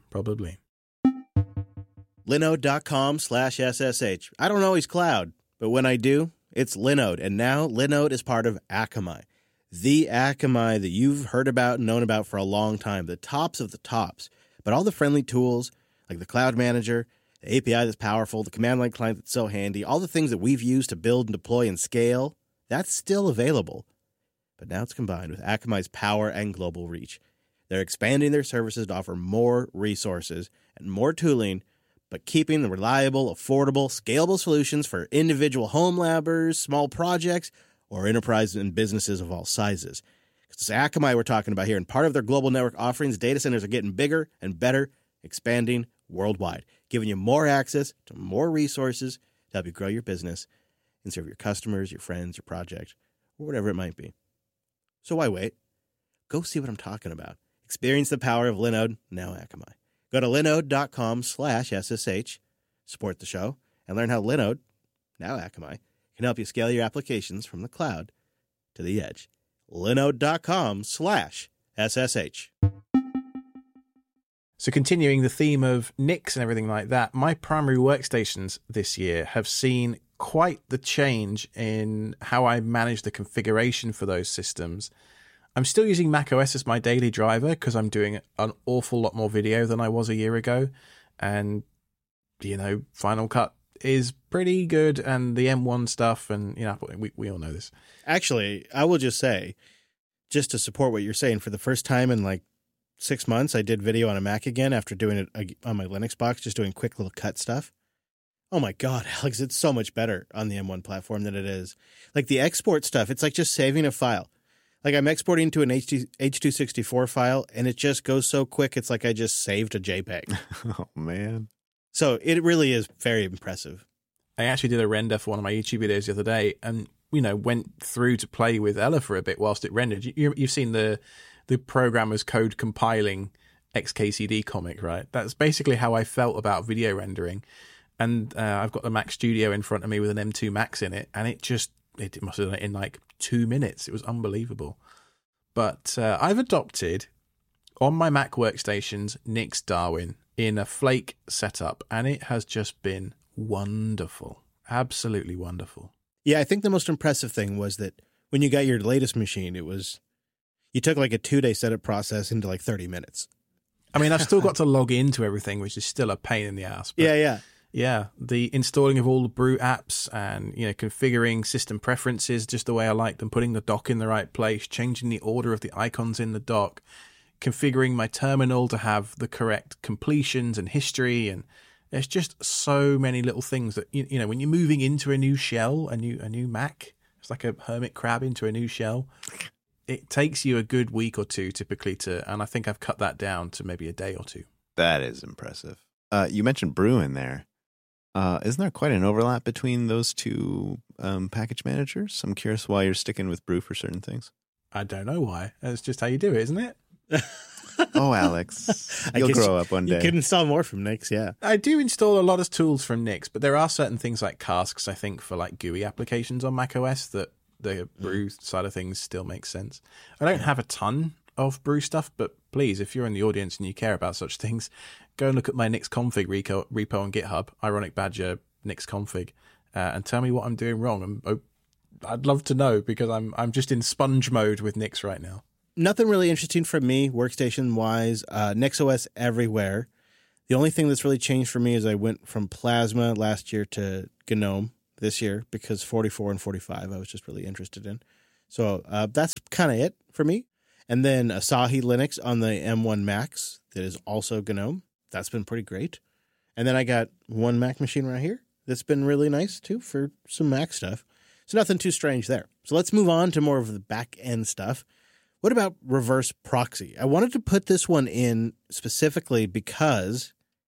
Linode.com/SSH. I don't always cloud, but when I do, it's Linode, and now Linode is part of Akamai, the Akamai that you've heard about and known about for a long time, the tops of the tops. But all the friendly tools, like the Cloud Manager, the API that's powerful, the command line client that's so handy, all the things that we've used to build and deploy and scale, that's still available. But now it's combined with Akamai's power and global reach. They're expanding their services to offer more resources and more tooling, but keeping the reliable, affordable, scalable solutions for individual home labbers, small projects, or enterprises and businesses of all sizes. It's Akamai we're talking about here, and part of their global network offerings, data centers are getting bigger and better, expanding worldwide, giving you more access to more resources to help you grow your business and serve your customers, your friends, your project, or whatever it might be. So why wait? Go see what I'm talking about. Experience the power of Linode, now Akamai. Go to linode.com/SSH, support the show, and learn how Linode, now Akamai, can help you scale your applications from the cloud to the edge. Linode.com/SSH. So continuing the theme of Nix and everything like that, my primary workstations this year have seen quite the change in how I manage the configuration for those systems. I'm still using macOS as my daily driver because I'm doing an awful lot more video than I was a year ago. And, Final Cut is pretty good, and the M1 stuff, and we all know this. Actually, I will just say, just to support what you're saying, for the first time in like 6 months, I did video on a Mac again after doing it on my Linux box, just doing quick little cut stuff. Oh my God, Alex, it's so much better on the M1 platform than it is. Like the export stuff, it's like just saving a file. Like I'm exporting to an H.264 file, and it just goes so quick, it's like I just saved a JPEG. Oh, man. So it really is very impressive. I actually did a render for one of my YouTube videos the other day, and went through to play with Ella for a bit whilst it rendered. You've seen the programmer's code compiling XKCD comic, right? That's basically how I felt about video rendering. And I've got the Mac Studio in front of me with an M2 Max in it, and it must have done it in like 2 minutes. It was unbelievable. But I've adopted on my Mac workstations Nix Darwin in a Flake setup, and it has just been wonderful. Absolutely wonderful. Yeah, I think the most impressive thing was that when you got your latest machine, you took like a 2-day setup process into like 30 minutes. I mean, I've still got to log into everything, which is still a pain in the ass. But yeah, the installing of all the Brew apps and, configuring system preferences just the way I like them, putting the dock in the right place, changing the order of the icons in the dock, configuring my terminal to have the correct completions and history, and there's just so many little things that when you're moving into a new shell, a new Mac, it's like a hermit crab into a new shell. It takes you a good week or two typically and I think I've cut that down to maybe a day or two. That is impressive. You mentioned Brew in there. Isn't there quite an overlap between those two package managers? I'm curious why you're sticking with Brew for certain things. I don't know why. That's just how you do it, isn't it? Oh, Alex, you'll grow up one day. You can install more from Nix, yeah. I do install a lot of tools from Nix, but there are certain things like Casks, I think, for like GUI applications on macOS that the Brew side of things still makes sense. I don't have a ton of Brew stuff, but please, if you're in the audience and you care about such things, go and look at my Nix config repo on GitHub, Ironic Badger Nix config, and tell me what I'm doing wrong. I'd love to know, because I'm just in sponge mode with Nix right now. nothing really interesting from me workstation-wise. NixOS everywhere. The only thing that's really changed for me is I went from Plasma last year to GNOME this year because 44 and 45 I was just really interested in. So that's kind of it for me. And then Asahi Linux on the M1 Max that is also GNOME. That's been pretty great. And then I got one Mac machine right here that's been really nice too for some Mac stuff. So nothing too strange there. So let's move on to more of the back end stuff. What about reverse proxy? I wanted to put this one in specifically because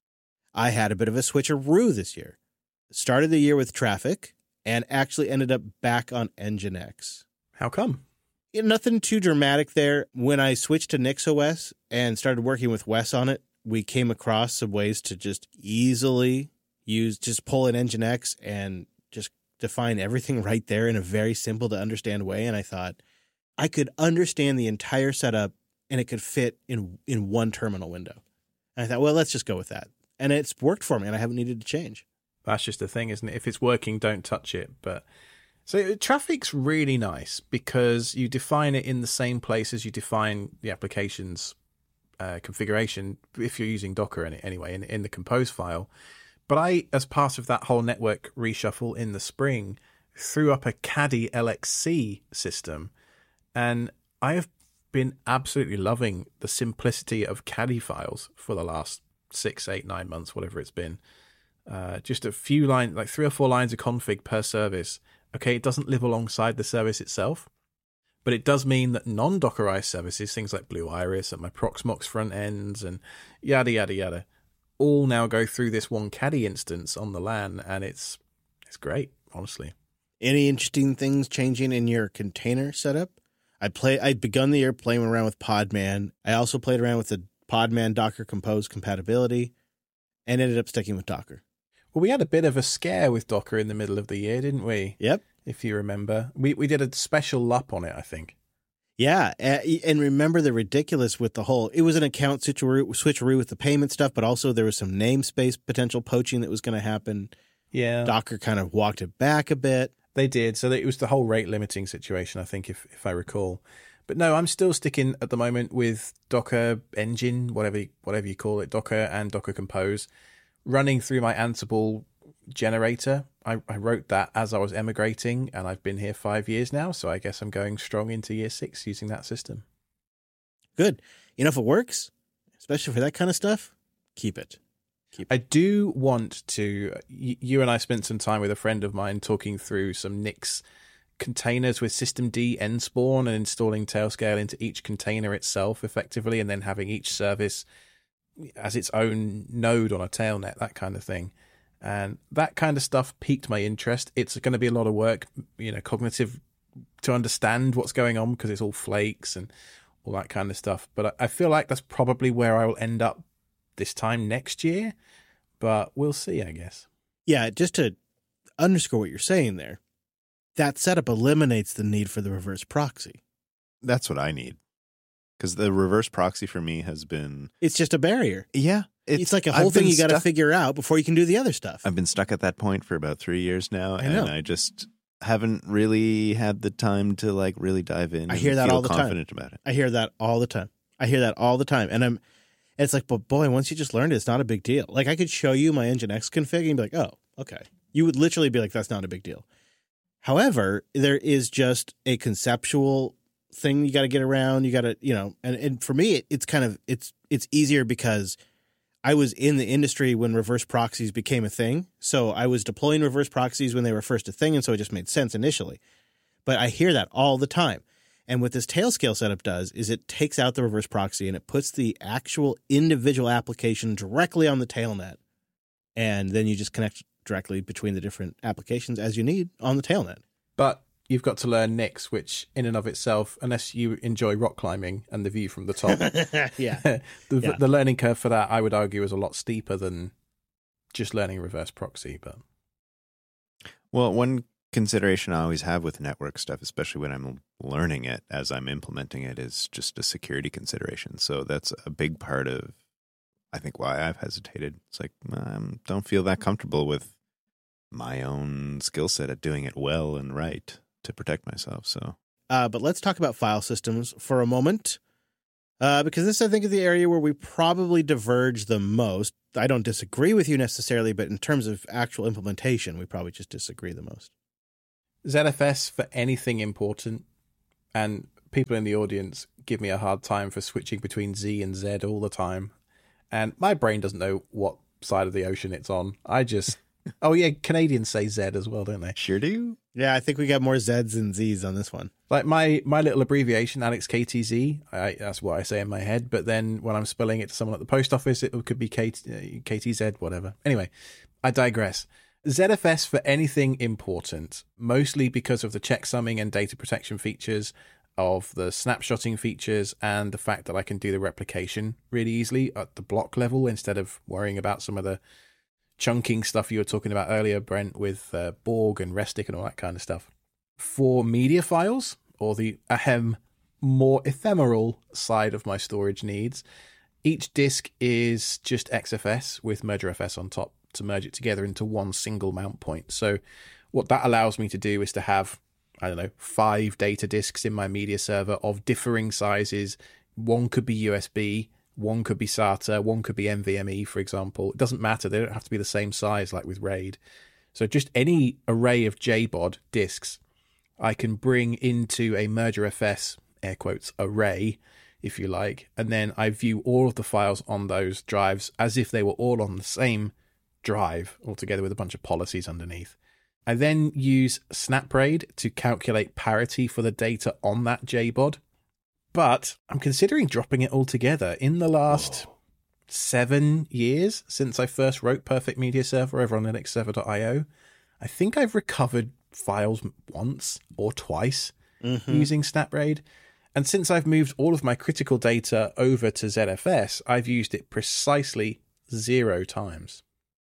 I had a bit of a switcheroo this year. Started the year with Traffic and actually ended up back on Nginx. How come? Nothing too dramatic there. When I switched to NixOS and started working with Wes on it, we came across some ways to just easily pull in Nginx and just define everything right there in a very simple to understand way. And I thought I could understand the entire setup and it could fit in one terminal window. And I thought, well, let's just go with that. And it's worked for me and I haven't needed to change. That's just the thing, isn't it? If it's working, don't touch it. But so Traffic's really nice because you define it in the same place as you define the application's configuration if you're using Docker in it anyway, in the compose file. But I, as part of that whole network reshuffle in the spring, threw up a Caddy LXC system. And I have been absolutely loving the simplicity of Caddy files for the last 6, 8, 9 months, whatever it's been. Just a few lines, like 3 or 4 lines of config per service. Okay, it doesn't live alongside the service itself, but it does mean that non-Dockerized services, things like Blue Iris and my Proxmox front ends and yada, yada, yada, all now go through this one Caddy instance on the LAN, and it's great, honestly. Any interesting things changing in your container setup? I'd begun the year playing around with Podman. I also played around with the Podman Docker Compose compatibility and ended up sticking with Docker. Well, we had a bit of a scare with Docker in the middle of the year, didn't we? Yep. If you remember. We did a special LUP on it, I think. Yeah, and remember the ridiculous with the whole, it was an account switcheroo with the payment stuff, but also there was some namespace potential poaching that was going to happen. Yeah. Docker kind of walked it back a bit. They did. So it was the whole rate limiting situation, I think, if I recall. But no, I'm still sticking at the moment with Docker Engine, whatever you call it, Docker and Docker Compose, running through my Ansible generator. I wrote that as I was emigrating, and I've been here 5 years now, so I guess I'm going strong into year 6 using that system. Good. If it works, especially for that kind of stuff, keep it. I do want to, you and I spent some time with a friend of mine talking through some Nix containers with systemd nspawn and installing Tailscale into each container itself effectively, and then having each service as its own node on a tailnet, that kind of thing. And that kind of stuff piqued my interest. It's going to be a lot of work, cognitive, to understand what's going on because it's all flakes and all that kind of stuff. But I feel like that's probably where I will end up this time next year. But we'll see, I guess. Yeah, just to underscore what you're saying there, that setup eliminates the need for the reverse proxy. That's what I need. Because the reverse proxy for me has been... It's just a barrier. Yeah. It's like a whole thing you got to figure out before you can do the other stuff. I've been stuck at that point for about 3 years now, and I just haven't really had the time to really dive in. I hear that all the time. Confident about it. I hear that all the time. And it's like, but boy, once you just learned it, it's not a big deal. Like I could show you my Nginx config and be like, oh, okay. You would literally be like, that's not a big deal. However, there is just a conceptual thing you got to get around. You got to, and for me, it's easier because I was in the industry when reverse proxies became a thing. So I was deploying reverse proxies when they were first a thing. And so it just made sense initially. But I hear that all the time. And what this Tailscale setup does is it takes out the reverse proxy and it puts the actual individual application directly on the tailnet. And then you just connect directly between the different applications as you need on the tailnet. But you've got to learn Nix, which in and of itself, unless you enjoy rock climbing and the view from the top, the learning curve for that, I would argue, is a lot steeper than just learning reverse proxy. But well, one consideration I always have with network stuff, especially when I'm learning it as I'm implementing it, is just a security consideration. So that's a big part of, I think, why I've hesitated. It's like, don't feel that comfortable with my own skill set at doing it well and right to protect myself. So But let's talk about file systems for a moment. Because this, I think, is the area where we probably diverge the most. I don't disagree with you necessarily, but in terms of actual implementation, we probably just disagree the most. ZFS for anything important, and people in the audience give me a hard time for switching between Z and Z all the time. And my brain doesn't know what side of the ocean it's on. I just... Oh, yeah, Canadians say Z as well, don't they? Sure do. Yeah, I think we got more Zs than Zs on this one. Like my little abbreviation, AlexKTZ, that's what I say in my head. But then when I'm spelling it to someone at the post office, it could be KTZ, whatever. Anyway, I digress. ZFS for anything important, mostly because of the checksumming and data protection features, of the snapshotting features, and the fact that I can do the replication really easily at the block level instead of worrying about some of the chunking stuff you were talking about earlier, Brent, with Borg and Restic and all that kind of stuff. For media files, or the more ephemeral side of my storage needs, each disk is just XFS with MergerFS on top to merge it together into one single mount point. So what that allows me to do is to have, 5 data disks in my media server of differing sizes. One could be USB, one could be SATA, one could be NVMe, for example. It doesn't matter. They don't have to be the same size like with RAID. So just any array of JBOD disks I can bring into a MergerFS, air quotes, array, if you like, and then I view all of the files on those drives as if they were all on the same drive, altogether with a bunch of policies underneath. I then use SnapRAID to calculate parity for the data on that JBOD. But I'm considering dropping it altogether. In the last 7 years since I first wrote Perfect Media Server over on linuxserver.io, I think I've recovered files once or twice using SnapRAID. And since I've moved all of my critical data over to ZFS, I've used it precisely 0 times.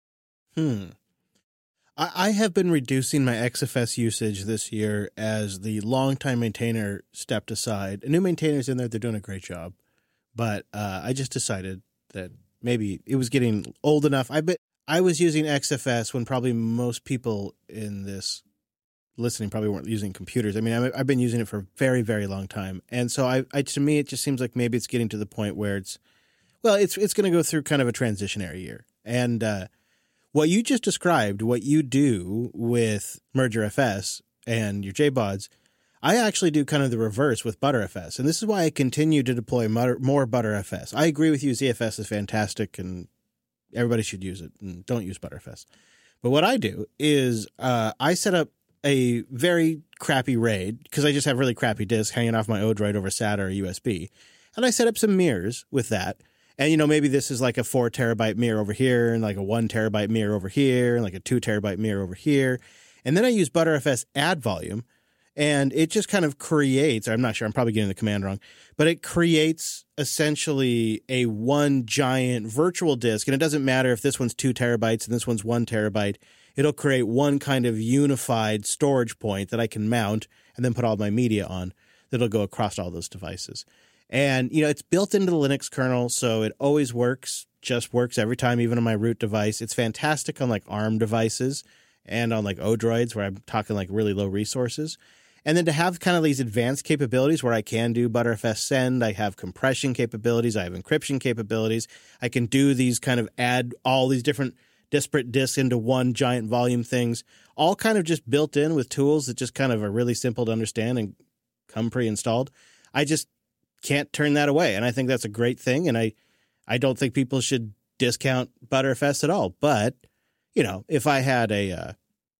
I have been reducing my XFS usage this year as the longtime maintainer stepped aside. A new maintainer's in there. They're doing a great job. But I just decided that maybe it was getting old enough. I was using XFS when probably most people in this listening probably weren't using computers. I mean, I've been using it for a very, very long time. And so to me, it just seems like maybe it's getting to the point where it's going to go through kind of a transitionary year. And what you just described, what you do with MergerFS and your JBODs, I actually do kind of the reverse with ButterFS. And this is why I continue to deploy more ButterFS. I agree with you. ZFS is fantastic and everybody should use it, and don't use ButterFS. But what I do is I set up a very crappy RAID because I just have really crappy disks hanging off my Odroid over SATA or USB. And I set up some mirrors with that. And, maybe this is like a 4 terabyte mirror over here and like a 1 terabyte mirror over here and like a 2 terabyte mirror over here. And then I use ButterFS add volume, and it just kind of creates, I'm not sure, I'm probably getting the command wrong, but it creates essentially a one giant virtual disk. And it doesn't matter if this one's 2 terabytes and this one's 1 terabyte. It'll create one kind of unified storage point that I can mount and then put all my media on that'll go across all those devices. And, it's built into the Linux kernel, so it always works, just works every time, even on my root device. It's fantastic on like ARM devices and on like Odroids where I'm talking like really low resources. And then to have kind of these advanced capabilities where I can do ButterFS send, I have compression capabilities, I have encryption capabilities. I can do these kind of add all these different disparate disks into one giant volume things, all kind of just built in with tools that just kind of are really simple to understand and come pre-installed. I just can't turn that away. And I think that's a great thing. And I don't think people should discount ButterFS at all. But, if I had a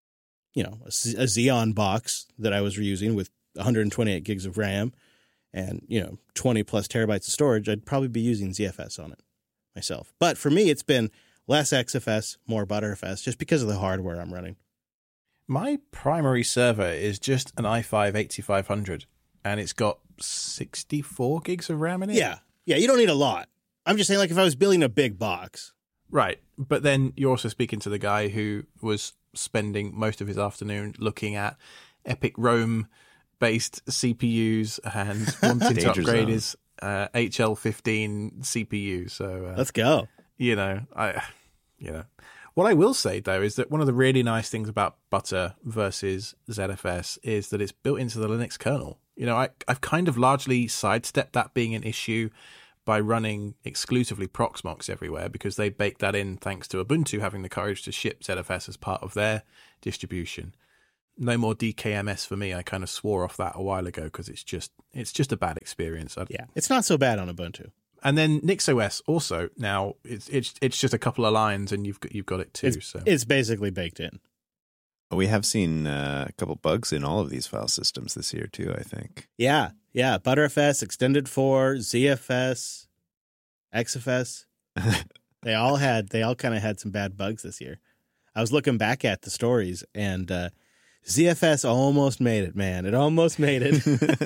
Xeon box that I was reusing with 128 gigs of RAM and, 20 plus terabytes of storage, I'd probably be using ZFS on it myself. But for me, it's been less XFS, more ButterFS, just because of the hardware I'm running. My primary server is just an i5-8500, and it's got 64 gigs of RAM in it. Yeah, you don't need a lot. I'm just saying, like, if I was building a big box. Right, but then you're also speaking to the guy who was spending most of his afternoon looking at Epic Rome-based CPUs and wanting to upgrade his HL15 CPU. So let's go. What I will say, though, is that one of the really nice things about Butter versus ZFS is that it's built into the Linux kernel. You know, I've kind of largely sidestepped that being an issue by running exclusively Proxmox everywhere, because they bake that in thanks to Ubuntu having the courage to ship ZFS as part of their distribution. No more DKMS for me. I kind of swore off that a while ago because it's just a bad experience. Yeah, it's not so bad on Ubuntu. And then NixOS also now it's just a couple of lines and you've got it too. It's basically baked in. We have seen a couple bugs in all of these file systems this year too, I think. Yeah. ButterFS, Extended 4, ZFS, XFS. They all kind of had some bad bugs this year. I was looking back at the stories, and ZFS almost made it, man. It almost made it.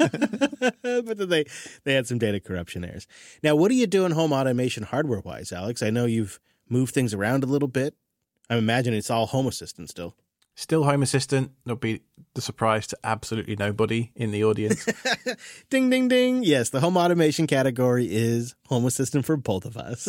But then they had some data corruption errors. Now, what are you doing home automation hardware-wise, Alex? I know you've moved things around a little bit. I imagine it's all Home Assistant still. Still Home Assistant. There'll be the surprise to absolutely nobody in the audience. Ding, ding, ding. Yes, the home automation category is Home Assistant for both of us.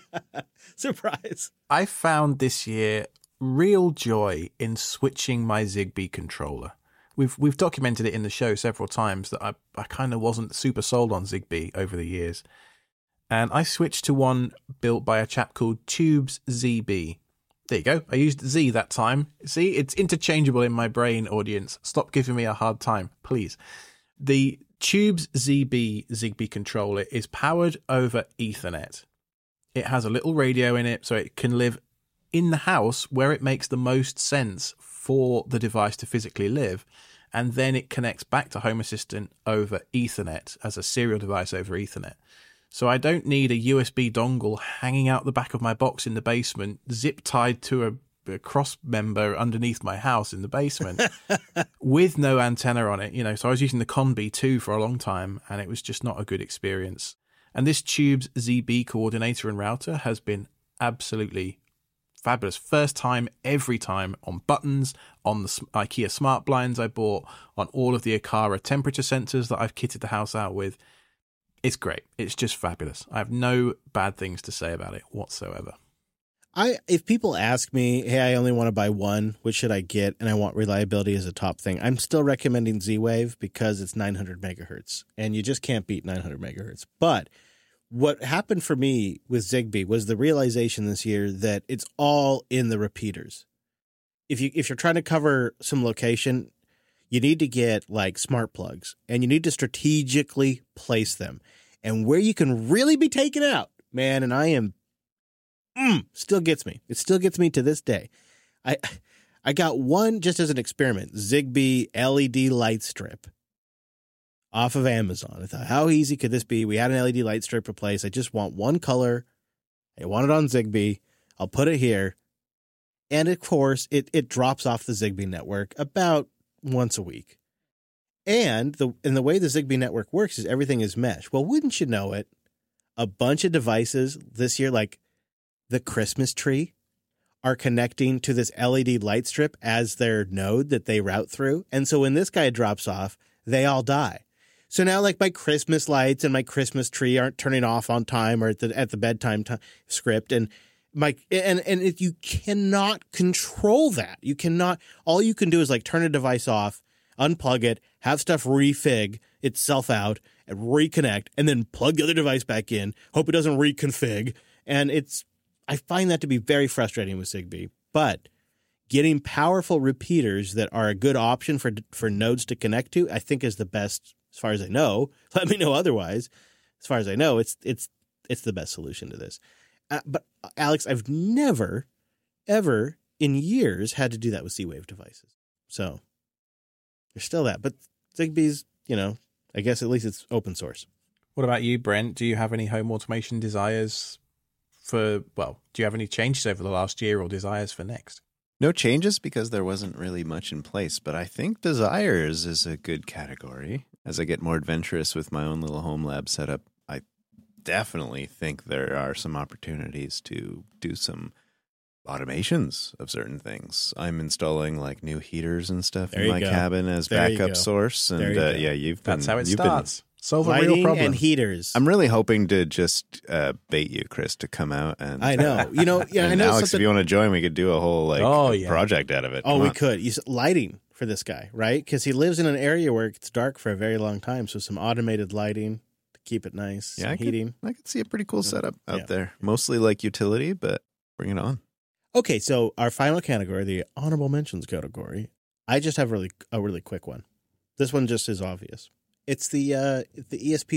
Surprise. I found this year real joy in switching my Zigbee controller. We've documented it in the show several times that I kind of wasn't super sold on Zigbee over the years. And I switched to one built by a chap called Tubes ZB. There you go. I used Z that time. See, it's interchangeable in my brain, audience. Stop giving me a hard time, please. The Tubes ZB Zigbee controller is powered over Ethernet. It has a little radio in it, so it can live in the house where it makes the most sense for the device to physically live. And then it connects back to Home Assistant over Ethernet as a serial device over Ethernet. So I don't need a USB dongle hanging out the back of my box in the basement, zip tied to a cross member underneath my house in the basement with no antenna on it. You know, so I was using the Conbee 2 for a long time, and it was just not a good experience. And this Tubes ZB coordinator and router has been absolutely fabulous. First time, every time, on buttons, on the IKEA smart blinds I bought, on all of the Aqara temperature sensors that I've kitted the house out with. It's great. It's just fabulous. I have no bad things to say about it whatsoever. If people ask me, hey, I only want to buy one, which should I get? And I want reliability as a top thing, I'm still recommending Z-Wave because it's 900 megahertz, and you just can't beat 900 megahertz. But what happened for me with Zigbee was the realization this year that it's all in the repeaters. If you're trying to cover some location, you need to get like smart plugs, and you need to strategically place them. And where you can really be taken out, man, and I am, still gets me. It still gets me to this day. I got one just as an experiment, Zigbee LED light strip off of Amazon. I thought, how easy could this be? We had an LED light strip replaced. I just want one color. I want it on Zigbee. I'll put it here. And of course, it drops off the Zigbee network about once a week. And the way the Zigbee network works is everything is mesh. Well, wouldn't you know it, a bunch of devices this year, like the Christmas tree, are connecting to this LED light strip as their node that they route through. And so when this guy drops off, they all die. So now, like, my Christmas lights and my Christmas tree aren't turning off on time or at the bedtime script, and you cannot control that. You cannot. All you can do is like turn a device off, unplug it, have stuff refig itself out, and reconnect, and then plug the other device back in. Hope it doesn't reconfig. And I find that to be very frustrating with Zigbee. But getting powerful repeaters that are a good option for nodes to connect to, I think is the best. As far as I know, let me know otherwise. As far as I know, it's the best solution to this. But Alex, I've never, ever in years had to do that with Z-Wave devices. So there's still that. But Zigbee's, I guess at least it's open source. What about you, Brent? Do you have any home automation desires do you have any changes over the last year or desires for next? No changes because there wasn't really much in place, but I think desires is a good category. As I get more adventurous with my own little home lab setup, I definitely think there are some opportunities to do some automations of certain things. I'm installing like new heaters and stuff in my cabin as backup source, and that's how it starts. Solve a real Lighting problem. and heaters. I'm really hoping to just bait you, Chris, to come out and. I know. You know, yeah, I and know Alex, if something. you want to join, we could do a whole project out of it. Oh, Come we on. could. Lighting for this guy, right? Because he lives in an area where it's dark for a very long time. So some automated lighting to keep it nice. Yeah, some heating. I could see a pretty cool setup out Yeah. there. Mostly like utility, but bring it on. Okay, so our final category, the honorable mentions category. I just have a really quick one. This one just is obvious. It's the ESP